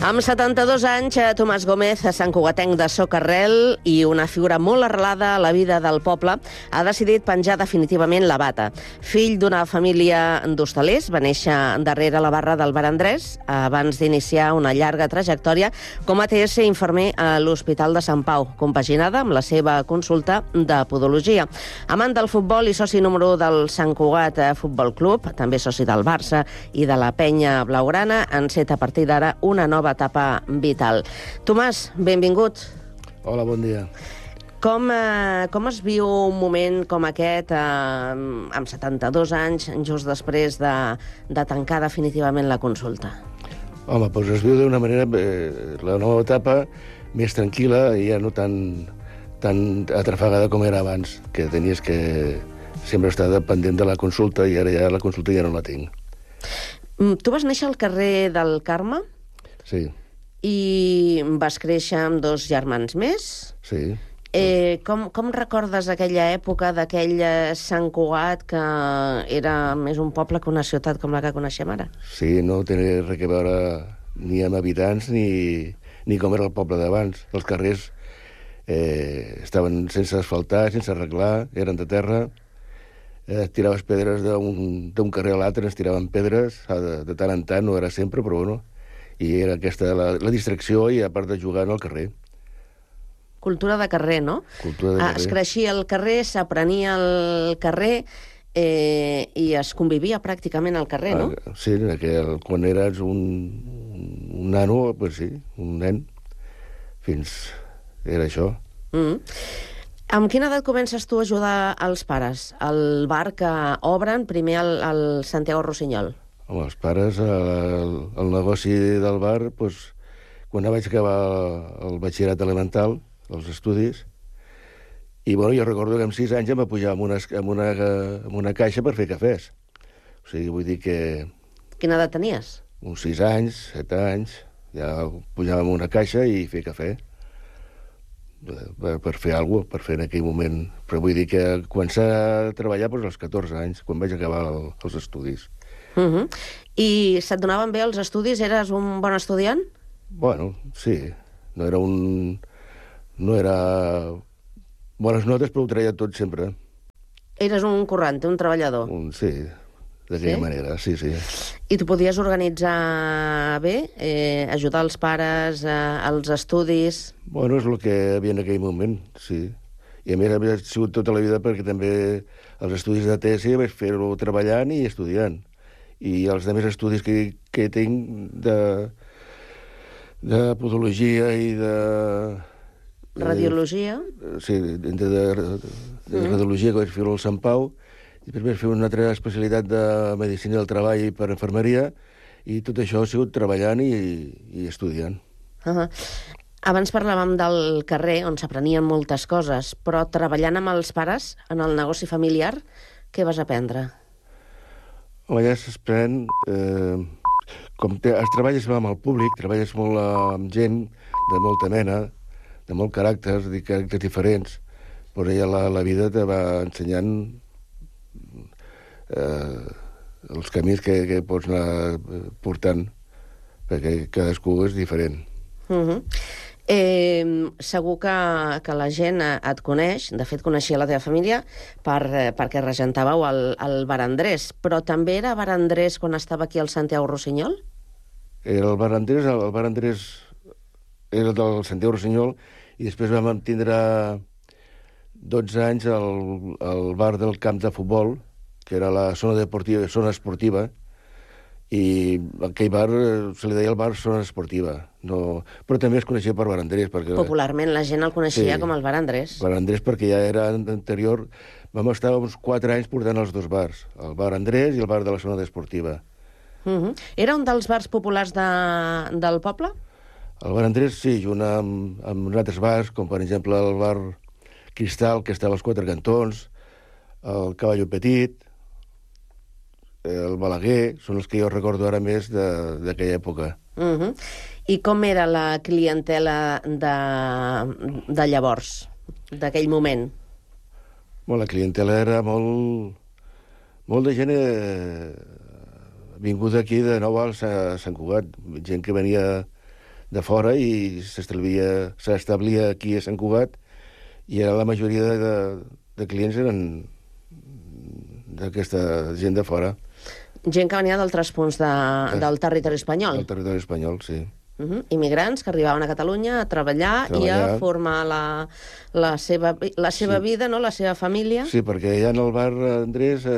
Amb 72 anys, Tomàs Gómez, santcugatenc de Socarrel i una figura molt arrelada a la vida del poble, ha decidit penjar definitivament la bata. Fill d'una família d'hostalers, va néixer darrere la barra del Bar Andrés abans d'iniciar una llarga trajectòria com a TS infermer a l'Hospital de Sant Pau, compaginada amb la seva consulta de podologia. Amant del futbol i soci número 1 del Sant Cugat Futbol Club, també soci del Barça i de la Penya Blaugrana, enceta a partir d'ara una nova etapa vital. Tomàs, benvingut. Hola, bon dia. Com es viu un moment com aquest, amb 72 anys, just després de tancar definitivament la consulta? Home, doncs es viu d'una manera, la nova etapa, més tranquil·la i ja no tan atrafegada com era abans, que tenies que sempre estar pendent de la consulta i ara ja la consulta ja no la tinc. Tu vas néixer al carrer del Carme? Sí. I vas créixer amb 2 germans més? Sí. Com recordes aquella època d'aquell Sant Cugat que era més un poble que una ciutat com la que coneixem ara? Sí, no tenia res a veure ni amb habitants ni com era el poble d'abans. Els carrers estaven sense asfaltar, sense arreglar, eren de terra. Tiraves pedres d'un carrer a l'altre, ens tiraven pedres, de tant en tant, no era sempre, però bueno, i era aquesta la distracció i a part de jugar al carrer. Cultura de carrer, no? Cultura de carrer. Es creixia al carrer, s'aprenia al carrer i es convivia pràcticament al carrer, no? Sí, quan eres un nano, pues sí, un nen, era això. Amb quina edat comences tu a ajudar els pares? Al bar que obren primer al Santiago Rossinyol? Home, els pares, el negoci del bar, doncs, quan vaig acabar el batxillerat elemental, els estudis, i bueno, jo recordo que amb 6 anys em va pujar amb una caixa per fer cafès. O sigui, vull dir que... Quina edat tenies? Uns 6 anys, 7 anys, ja pujàvem una caixa i fer cafè. Per fer alguna cosa, per fer en aquell moment. Però vull dir que començar a treballar als 14 anys, quan vaig acabar els estudis. I se't donaven bé els estudis? Eres un bon estudiant? Bueno, sí. No era bones notes, però ho treia tot sempre. Eres un currante, un treballador? Sí, d'aquella manera, sí. I tu podies organitzar bé? Ajudar els pares als estudis? Bueno, és el que hi havia en aquell moment, sí. I a més havia sigut tota la vida perquè també els estudis de TS vaig fer-ho treballant i estudiant. I els altres estudis que tinc de podologia i de... Radiologia? Sí, de radiologia que vaig fer-ho al Sant Pau, i després vaig fer una altra especialitat de medicina del treball per infermeria, i tot això ha sigut treballant i estudiant. Abans parlàvem del carrer, on s'aprenien moltes coses, però treballant amb els pares, en el negoci familiar, què vas aprendre? Home, ja s'aprèn... Com es treballes amb el públic, treballes molt amb gent de molta mena, de molt caràcters diferents, però ja la vida te va ensenyant els camins que pots anar portant, perquè cadascú és diferent. Segur que la gent et coneix, de fet coneixia la teva família perquè regentàveu el Bar Andrés, però també era Bar Andrés quan estava aquí al Santiago Rossinyol? Era el Bar Andrés era del Santiago Rossinyol, i després vam tindre 12 anys al bar del camp de futbol, que era la zona esportiva, i aquell bar se li deia el bar zona esportiva. No, però també es coneixia per Bar Andrés. Popularment la gent el coneixia com el Bar Andrés. Bar Andrés perquè ja era anterior. Vam estar uns 4 anys portant els 2 bars, el Bar Andrés i el bar de la zona esportiva. Era un dels bars populars del poble? El Bar Andrés, sí, junt amb altres bars, com per exemple el bar Cristal, que estava als 4 cantons, el Caballo Petit, el Balaguer, són els que jo recordo ara més d'aquella època. I com era la clientela de llavors, d'aquell moment? La clientela era molt de gent vinguda aquí de nou a Sant Cugat, gent que venia de fora i s'establia aquí a Sant Cugat, i la majoria de clients eren d'aquesta gent de fora. Gent que venia d'altres punts del territori espanyol. Del territori espanyol, sí. Immigrants que arribaven a Catalunya a treballar i a formar la seva vida, no? La seva família. Sí, perquè allà en el bar, Andrés,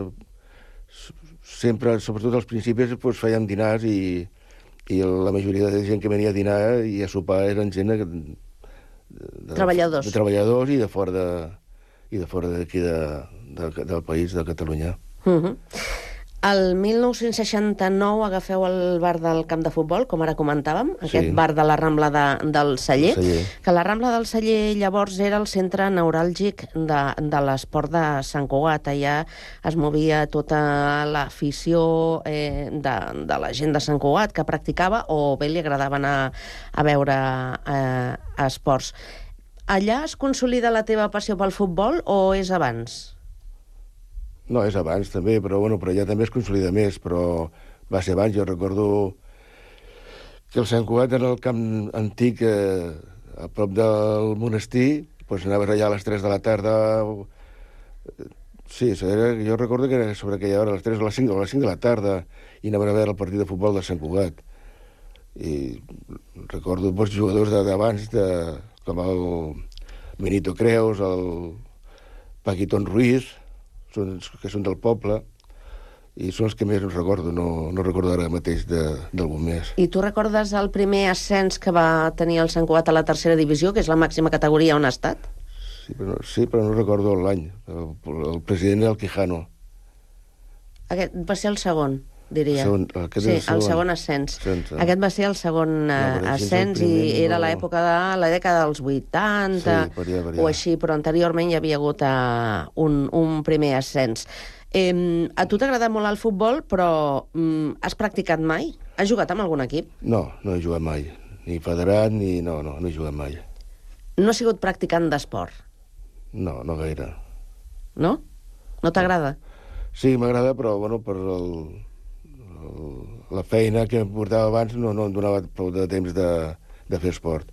sempre, sobretot als principis, fèiem dinars i la majoria de gent que venia a dinar i a sopar eren gent treballadors. De treballadors i de fora d'aquí del país, de Catalunya. El 1969 agafeu el bar del camp de futbol, com ara comentàvem, aquest bar de la Rambla del Celler, que la Rambla del Celler llavors era el centre neuràlgic de l'esport de Sant Cugat. Allà es movia tota l'afició de la gent de Sant Cugat que practicava o bé li agradaven a veure esports. Allà es consolida la teva passió pel futbol o és abans? No, és abans també, però allà també es consolida més, però va ser abans. Jo recordo que el Sant Cugat, en el camp antic, a prop del monestir, anaves allà a les 3 de la tarda. Sí, jo recordo que era sobre aquella hora, a les 3 o a les 5 de la tarda, i anaven a veure el partit de futbol de Sant Cugat. I recordo jugadors d'abans, com el Benito Creus, el Paquitón Ruiz, que són del poble, i són els que més recordo, no recordo ara mateix d'algun més. I tu recordes el primer ascens que va tenir el Sant Cugat a la tercera divisió, que és la màxima categoria on ha estat? Sí, però no recordo l'any. El president era el Quijano. Aquest va ser el segon, diria. Sí, el segon ascens. Aquest va ser el segon ascens i era l'època de la dècada dels 80 o així, però anteriorment hi havia hagut un primer ascens. A tu t'agrada molt el futbol, però has practicat mai? Has jugat amb algun equip? No he jugat mai. Ni federat, ni... No he jugat mai. No has sigut practicant d'esport? No gaire. No? No t'agrada? Sí, m'agrada, però, per la feina que em portava abans no em donava prou de temps de fer esport.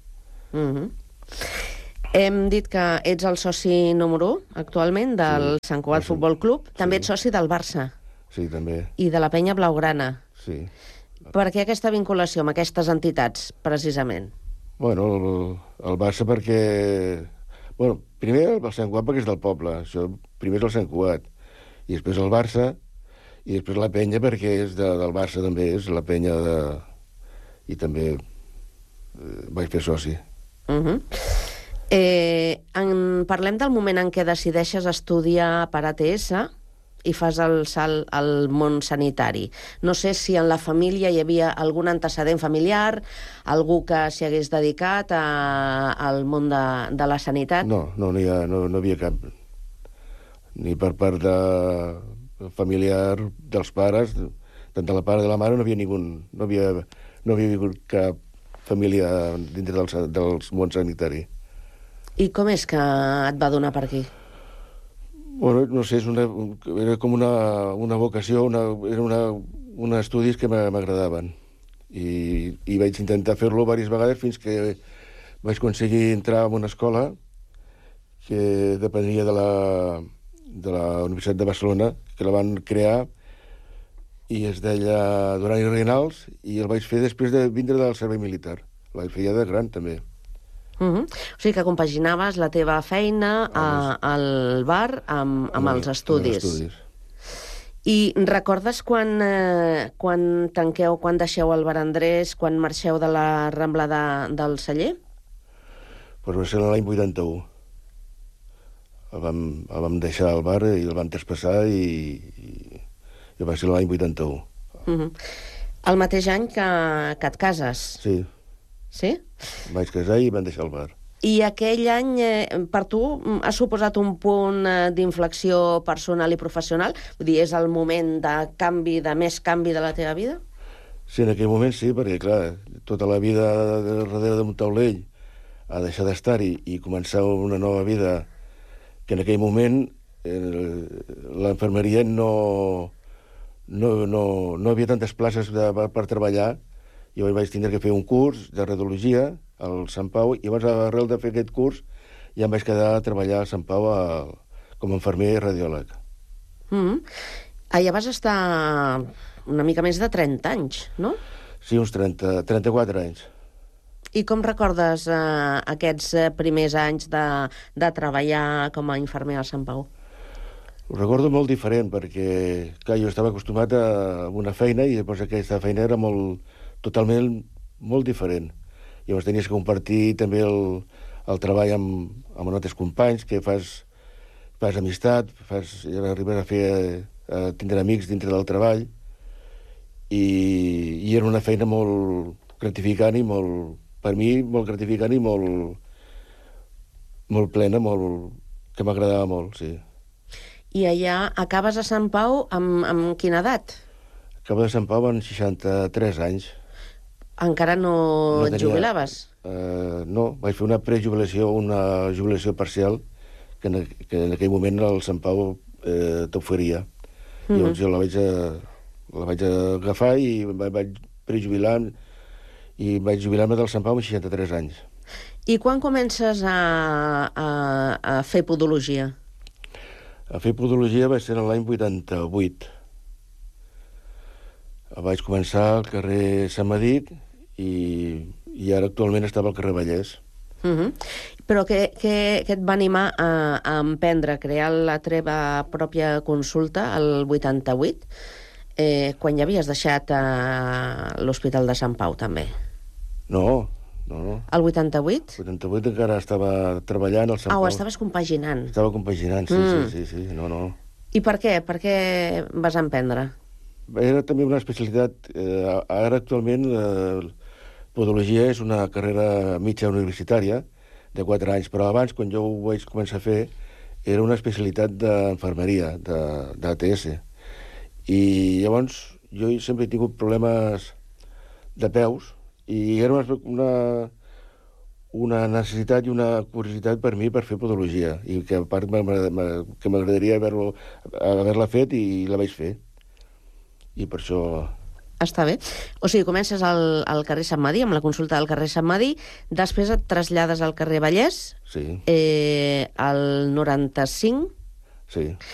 Hem dit que ets el soci número 1 actualment del Sant Cugat Futbol Club. També ets soci del Barça. Sí, també. I de la Penya Blaugrana. Sí. Per què aquesta vinculació amb aquestes entitats, precisament? El Barça perquè... primer el Sant Cugat perquè és del poble. Això primer és el Sant Cugat. I després el Barça, i després la Penya perquè és del Barça també, és la Penya de... I també vaig fer soci. Parlem del moment en què decideixes estudiar per ATS i fas el salt al món sanitari. No sé si en la família hi havia algun antecedent familiar, algú que s'hi hagués dedicat al món de la sanitat? No hi havia cap. Ni per part de familiar dels pares, tant de la pare de la mare, no havia ningú, no havia vingut cap família dintre del món sanitari. I com és que et va donar per aquí? No sé, era com una vocació, eren uns estudis que m'agradaven. I vaig intentar fer-lo diverses vegades fins que vaig aconseguir entrar en una escola que depenia de la Universitat de Barcelona, que la van crear, i es deia Duran i Reynals, i el vaig fer després de vindre del servei militar. El vaig fer ja de gran, també. O sigui que compaginaves la teva feina al bar amb els estudis. I recordes quan deixeu el bar Andrés, quan marxeu de la Rambla del Celler? Va ser l'any 81. El vam deixar al bar i el vam traspassar i va ser l'any 81. El mateix any que et cases? Sí. Sí? Vaig casar i vam deixar el bar. I aquell any, per tu, ha suposat un punt d'inflexió personal i professional? Vull dir, és el moment de més canvi de la teva vida? Sí, en aquell moment sí, perquè, clar, tota la vida darrere d'un taulell a deixar d'estar-hi i començar una nova vida, que en aquell moment l'enfermeria no havia tantes places per treballar Llavors vaig tindre que fer un curs de radiologia al Sant Pau, i llavors, arrel de fer aquest curs, ja em vaig quedar a treballar a Sant Pau com a infermer i radiòleg. Allà vas estar una mica més de 30 anys, no? Sí, uns 34 anys. I com recordes aquests primers anys de treballar com a infermer a Sant Pau? Ho recordo molt diferent, perquè clar, jo estava acostumat a una feina i després aquesta feina era totalment molt diferent. Llavors tenies que compartir també el treball amb altres companys, que fas amistat, arribes a tindre amics dintre del treball, i era una feina molt gratificant i per mi molt gratificant i molt plena, que m'agradava molt, sí. I allà acabes a Sant Pau amb quina edat? Acabo de Sant Pau amb 63 anys. Encara no et jubilaves? No, vaig fer una prejubilació, una jubilació parcial, que en aquell moment el Sant Pau t'oferia. Llavors jo la vaig agafar i vaig prejubilar, i vaig jubilar-me del Sant Pau amb 63 anys. I quan comences a fer podologia? A fer podologia va ser l'any 88. Vaig començar al carrer Sant Medic i ara actualment estava al carrer Vallès. Però què et va animar a emprendre, a crear la teva pròpia consulta el 88, quan ja havies deixat l'Hospital de Sant Pau, també? No. El 88? El 88 encara estava treballant al Sant Pau. Estaves compaginant. Estava compaginant, sí, no. I per què? Per què vas emprendre? Era també una especialitat. Ara, actualment, podologia és una carrera mitja universitària de 4 anys, però abans, quan jo ho vaig començar a fer, era una especialitat d'infermeria, d'ATS. I llavors jo sempre he tingut problemes de peus, i era una necessitat i una curiositat per mi per fer podologia, i que a part que m'agradaria haver-la fet, i la vaig fer. I per això... Està bé. O sigui, comences al carrer Sant Madí, amb la consulta del carrer Sant Madí, després et trasllades al carrer Vallès, sí. Al 95. Sí.